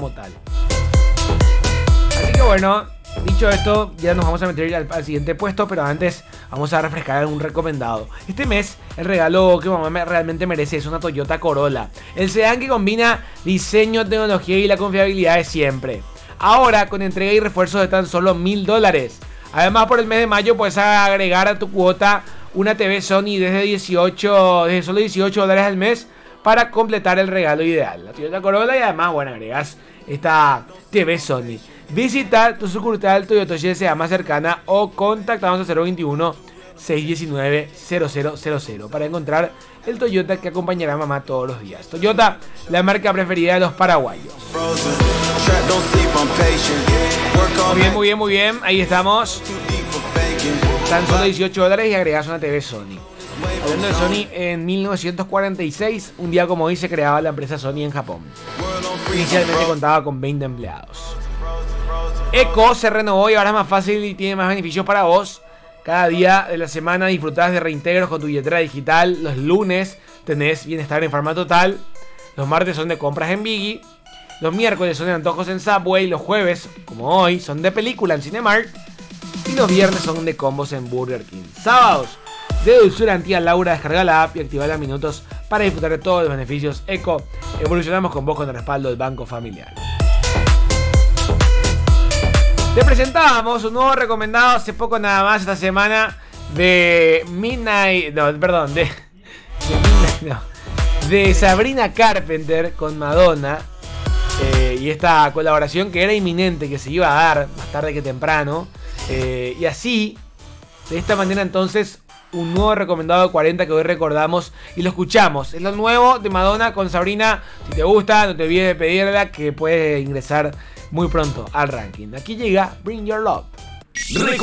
como tal. Así que bueno, dicho esto, ya nos vamos a meter al siguiente puesto, pero antes vamos a refrescar algún recomendado. Este mes, el regalo que mamá realmente merece es una Toyota Corolla. El sedán que combina diseño, tecnología y la confiabilidad de siempre. Ahora, con entrega y refuerzos de tan solo $1,000. Además, por el mes de mayo puedes agregar a tu cuota una TV Sony desde solo $18 al mes para completar el regalo ideal. La Toyota Corolla y además, bueno, agregas esta TV Sony. Visita tu sucursal Toyota GSA más cercana o contactamos al 021-619-0000 para encontrar el Toyota que acompañará a mamá todos los días. Toyota, la marca preferida de los paraguayos. Muy bien, ahí estamos. Tan solo $18 y agregas una TV Sony. Hablando de Sony, en 1946, un día como hoy, se creaba la empresa Sony en Japón. Inicialmente contaba con 20 empleados. Eco se renovó y ahora es más fácil y tiene más beneficios para vos. Cada día de la semana disfrutás de reintegros con tu billetera digital. Los lunes tenés bienestar en Farma Total. Los martes son de compras en Biggie. Los miércoles son de antojos en Subway. Los jueves, como hoy, son de película en Cinemark. Y los viernes son de combos en Burger King. Sábados, de dulzura antía Laura. Descarga la app y activa los minutos para disfrutar de todos los beneficios Eco. Evolucionamos con vos con el respaldo del Banco Familiar. Te presentábamos un nuevo recomendado hace poco nada más esta semana de de Sabrina Carpenter con Madonna, y esta colaboración que era inminente, que se iba a dar más tarde que temprano, y así, de esta manera entonces, un nuevo recomendado de 40 que hoy recordamos y lo escuchamos. Es lo nuevo de Madonna con Sabrina. Si te gusta, no te olvides de pedirla, que puede ingresar muy pronto al ranking. Aquí llega Bring Your Love.